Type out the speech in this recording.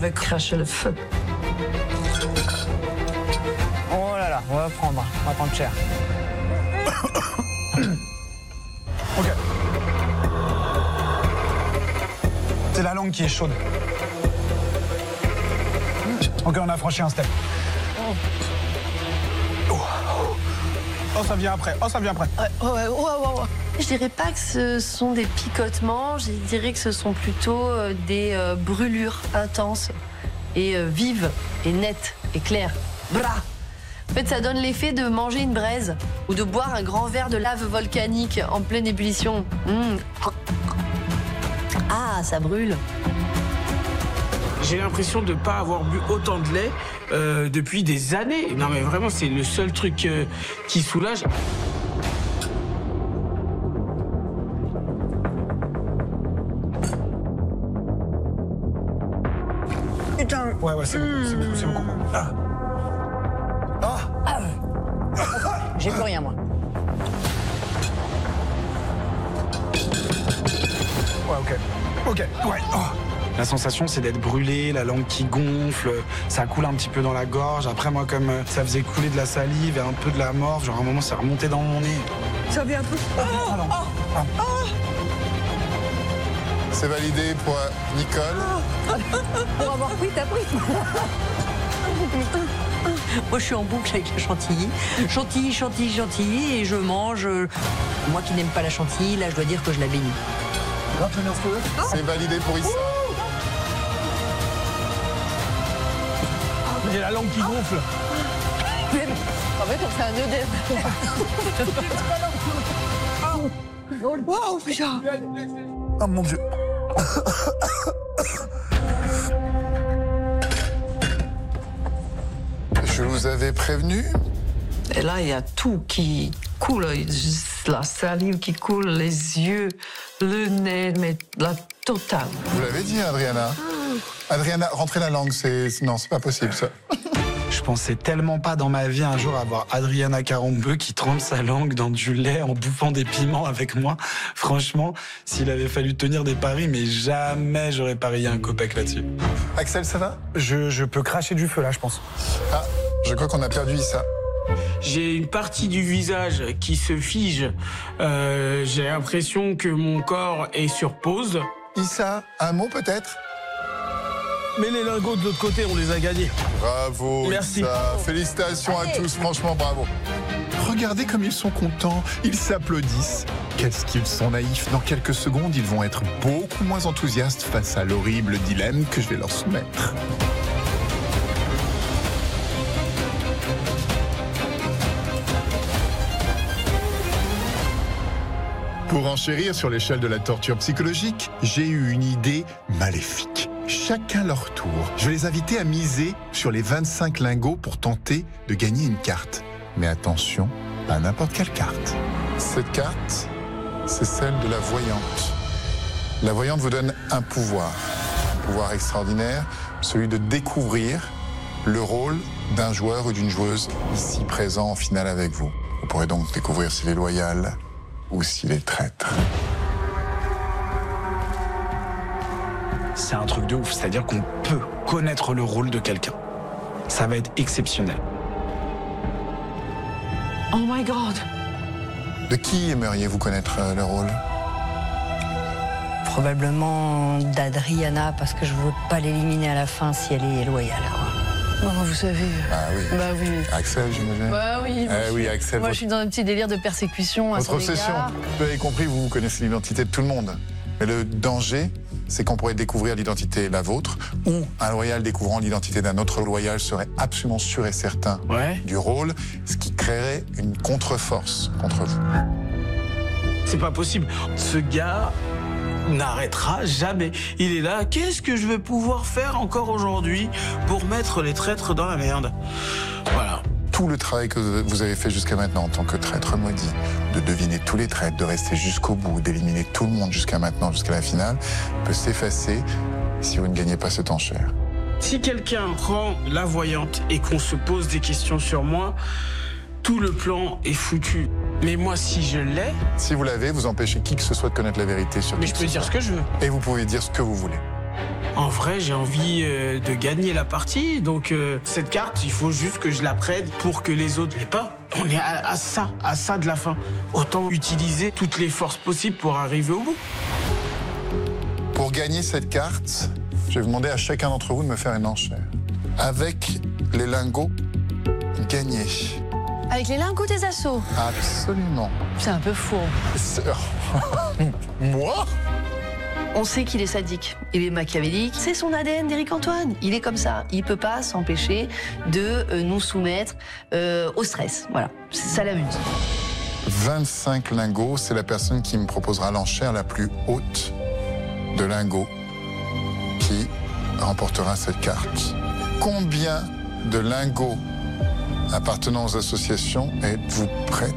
vais cracher le feu. Oh là là, on va prendre cher. Ok. C'est la langue qui est chaude. Ok, on a franchi un step. Oh, ça vient après. Oh, ça vient après. Ouais. Je dirais pas que ce sont des picotements, je dirais que ce sont plutôt des brûlures intenses et vives et nettes et claires. Bra. En fait, ça donne l'effet de manger une braise ou de boire un grand verre de lave volcanique en pleine ébullition. Ah, ça brûle. J'ai l'impression de ne pas avoir bu autant de lait depuis des années. Non mais vraiment, c'est le seul truc qui soulage. Putain. Ouais, c'est beaucoup. J'ai plus rien, moi. Ouais, ok, ouais. Oh. La sensation, c'est d'être brûlé, la langue qui gonfle, ça coule un petit peu dans la gorge. Après, moi, comme ça faisait couler de la salive et un peu de la morve, genre à un moment, ça remontait dans mon nez. Ça vient un peu. C'est validé pour Nicole. Pour avoir pris, t'as pris. Moi, je suis en boucle avec la chantilly. Chantilly, et je mange. Moi qui n'aime pas la chantilly, là, je dois dire que je la bénis. C'est validé pour Issa. J'ai la langue qui gonfle. En fait, on fait un œdème. Wow, putain. Oh mon Dieu. Je vous avais prévenu. Et là, il y a tout qui coule, la salive qui coule, les yeux, le nez, mais la totale. Vous l'avez dit, Adriana. Adriana, rentrez la langue, non, c'est pas possible ça. Je pensais tellement pas dans ma vie un jour avoir Adriana Carambeu qui trempe sa langue dans du lait en bouffant des piments avec moi. Franchement, s'il avait fallu tenir des paris, mais jamais j'aurais parié un copec là-dessus. Axel, ça va? Je peux cracher du feu là, je pense. Ah, je crois qu'on a perdu Issa. J'ai une partie du visage qui se fige. J'ai l'impression que mon corps est sur pause. Issa, un mot peut-être? Mais les lingots de l'autre côté, on les a gagnés. Bravo, merci. Issa. Félicitations à tous, franchement bravo. Regardez comme ils sont contents, ils s'applaudissent. Qu'est-ce qu'ils sont naïfs. Dans quelques secondes, ils vont être beaucoup moins enthousiastes face à l'horrible dilemme que je vais leur soumettre. Pour enchérir sur l'échelle de la torture psychologique, j'ai eu une idée maléfique. Chacun leur tour. Je vais les inviter à miser sur les 25 lingots pour tenter de gagner une carte. Mais attention, pas n'importe quelle carte. Cette carte, c'est celle de la voyante. La voyante vous donne un pouvoir extraordinaire, celui de découvrir le rôle d'un joueur ou d'une joueuse ici présent en finale avec vous. Vous pourrez donc découvrir s'il est loyal ou s'il est traître. C'est un truc de ouf, c'est-à-dire qu'on peut connaître le rôle de quelqu'un. Ça va être exceptionnel. Oh my God. De qui aimeriez-vous connaître le rôle? Probablement d'Adriana, parce que je veux pas l'éliminer à la fin si elle est loyale, quoi. Oh, vous savez. Ah oui. Bah oui. Axel, j'imagine. Bah oui. Oui, Axel. Moi, je suis dans un petit délire de persécution à Votre son obsession. égard. Vous avez compris, vous connaissez l'identité de tout le monde. Mais le danger, c'est qu'on pourrait découvrir l'identité la vôtre, ou un loyal découvrant l'identité d'un autre loyal serait absolument sûr et certain du rôle, ce qui créerait une contre-force contre vous. C'est pas possible. Ce gars n'arrêtera jamais. Il est là. Qu'est-ce que je vais pouvoir faire encore aujourd'hui pour mettre les traîtres dans la merde? Voilà. Tout le travail que vous avez fait jusqu'à maintenant en tant que traître maudit, de deviner tous les traîtres, de rester jusqu'au bout, d'éliminer tout le monde jusqu'à maintenant, jusqu'à la finale, peut s'effacer si vous ne gagnez pas cette enchère. Si quelqu'un prend la voyante et qu'on se pose des questions sur moi, tout le plan est foutu. Mais moi, si je l'ai... Si vous l'avez, vous empêchez qui que ce soit de connaître la vérité sur Mais je peux dire ce que je veux. Et vous pouvez dire ce que vous voulez. En vrai, j'ai envie de gagner la partie. Donc cette carte, il faut juste que je la prête pour que les autres l'aient pas. On est à ça de la fin. Autant utiliser toutes les forces possibles pour arriver au bout. Pour gagner cette carte, je vais vous demander à chacun d'entre vous de me faire une enchère. Avec les lingots gagnés. Avec les lingots des assauts. Absolument. C'est un peu fou. Moi? On sait qu'il est sadique, il est machiavélique. C'est son ADN d'Éric Antoine. Il est comme ça. Il peut pas s'empêcher de nous soumettre au stress. Voilà, ça l'amuse. 25 lingots, c'est la personne qui me proposera l'enchère la plus haute de lingots qui remportera cette carte. Combien de lingots appartenant aux associations êtes-vous prêts